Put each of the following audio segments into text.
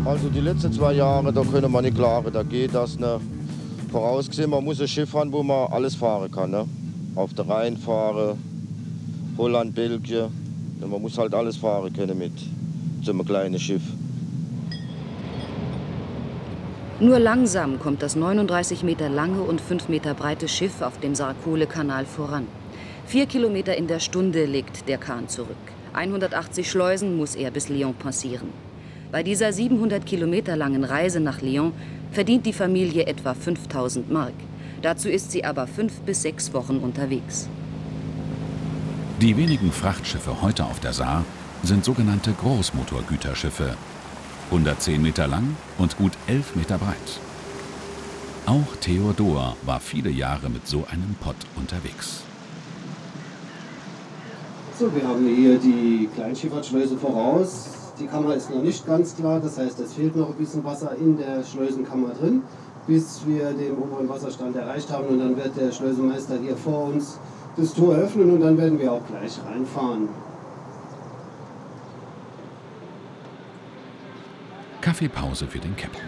Also die letzten 2 Jahre, da können wir nicht klagen, da geht das. Ne? Vorausgesehen, man muss ein Schiff haben, wo man alles fahren kann. Ne? Auf der Rhein fahren, Holland, Belgien. Ne? Man muss halt alles fahren können mit so einem kleinen Schiff. Nur langsam kommt das 39 Meter lange und 5 Meter breite Schiff auf dem Sarkole-Kanal voran. 4 Kilometer in der Stunde legt der Kahn zurück. 180 Schleusen muss er bis Lyon passieren. Bei dieser 700 Kilometer langen Reise nach Lyon verdient die Familie etwa 5.000 Mark. Dazu ist sie aber 5 bis 6 Wochen unterwegs. Die wenigen Frachtschiffe heute auf der Saar sind sogenannte Großmotorgüterschiffe. 110 Meter lang und gut 11 Meter breit. Auch Theodor war viele Jahre mit so einem Pott unterwegs. So, wir haben hier die Kleinschifffahrtsschleuse voraus. Die Kammer ist noch nicht ganz klar, das heißt, es fehlt noch ein bisschen Wasser in der Schleusenkammer drin, bis wir den oberen Wasserstand erreicht haben. Und dann wird der Schleusenmeister hier vor uns das Tor öffnen und dann werden wir auch gleich reinfahren. Kaffeepause für den Captain.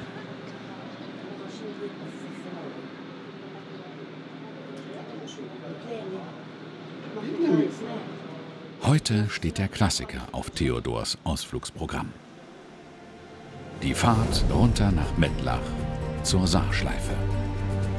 Heute steht der Klassiker auf Theodors Ausflugsprogramm. Die Fahrt runter nach Mettlach zur Saarschleife.